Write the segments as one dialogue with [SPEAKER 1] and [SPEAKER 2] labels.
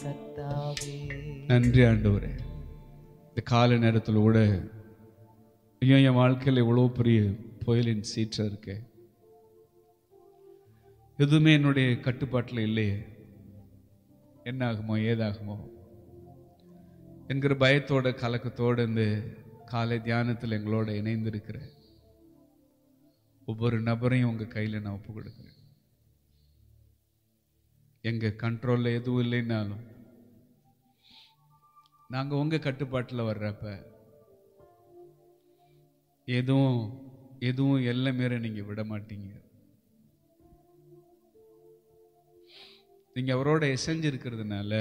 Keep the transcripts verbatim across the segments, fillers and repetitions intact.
[SPEAKER 1] கர்த்தாவே.
[SPEAKER 2] நன்றி ஆண்டவரே. இந்த கால நேரத்தில் கூட ஐயோ என் வாழ்க்கையில் இவ்வளோ பெரிய புயலின் சீற்றம் இருக்கு, எதுவுமே என்னுடைய கட்டுப்பாட்டில் இல்லையே, என்ன ஆகுமோ ஏதாகுமோ என்கிற பயத்தோட கலக்கத்தோடு இந்த காலை தியானத்தில் எங்களோட இணைந்திருக்கிற ஒவ்வொரு நபரையும் உங்கள் கையில் நான் ஒப்பு கொடுக்குறேன். எங்கள் கண்ட்ரோலில் எதுவும் இல்லைன்னாலும் நாங்கள் உங்கள் கட்டுப்பாட்டில் வர்றப்ப எதுவும் எதுவும் எல்லாம் மீற நீங்கள் விட மாட்டீங்க. நீங்கள் அவரோட எசைஞ்சிருக்கிறதுனால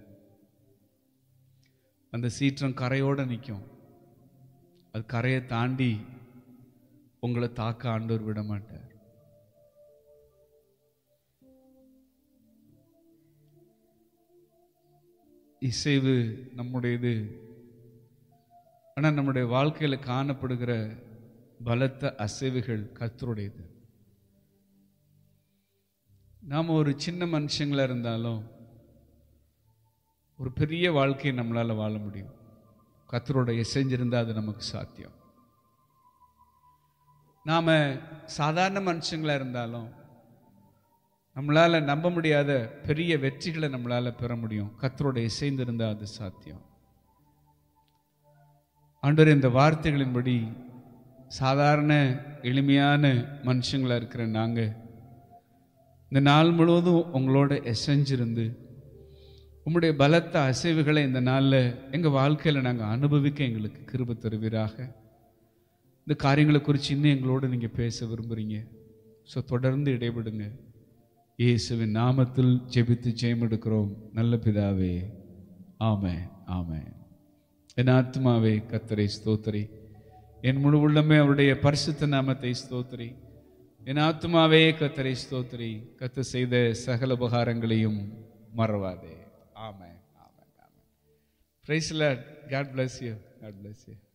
[SPEAKER 2] அந்த சீற்றம் கரையோடு நிற்கும். அது கரையை தாண்டி உங்களை தாக்க ஆண்டவர் விட மாட்டார். இசைவு நம்முடையது, ஆனால் நம்முடைய வாழ்க்கையில் காணப்படுகிற பலத்த அசைவுகள் கர்த்தருடையது. நாம் ஒரு சின்ன மனுஷங்களா இருந்தாலும் ஒரு பெரிய வாழ்க்கையை நம்மளால் வாழ முடியும். கர்த்தரோட இசைஞ்சிருந்தால் அது நமக்கு சாத்தியம். நாம் சாதாரண மனுஷங்களா இருந்தாலும் நம்மளால் நம்ப முடியாத பெரிய வெற்றிகளை நம்மளால் பெற முடியும். கர்த்தரோட இசைந்திருந்தால் அது சாத்தியம். ஆண்டவர், இந்த வார்த்தைகளின்படி சாதாரண எளிமையான மனுஷங்களா இருக்கிற நாங்கள் இந்த நாள் முழுவதும் உங்களோட எசைஞ்சிருந்து உங்களுடைய பலத்த அசைவுகளை இந்த நாளில் எங்கள் வாழ்க்கையில் நாங்கள் அனுபவிக்க எங்களுக்கு கிருபை தருவீராக. இந்த காரியங்களை குறித்து இன்னும் எங்களோடு நீங்கள் பேச விரும்புகிறீங்க. ஸோ தொடர்ந்து இடைபடுங்க. இயேசுவின் நாமத்தில் ஜெபித்து ஜெயம் எடுக்கிறோம் நல்ல பிதாவே, ஆமென் ஆமென். என் ஆத்மாவே கர்த்தரை ஸ்தோத்திரி, என் முழு உள்ளமே அவருடைய பரிசுத்த நாமத்தை ஸ்தோத்திரி. என் ஆத்மாவே கர்த்தரை ஸ்தோத்திரி, கர்த்தர் செய்த சகல உபகாரங்களையும் மறவாதே. ஆமென் ஆமென் ஆமென். Praise the Lord. God bless you. God bless you.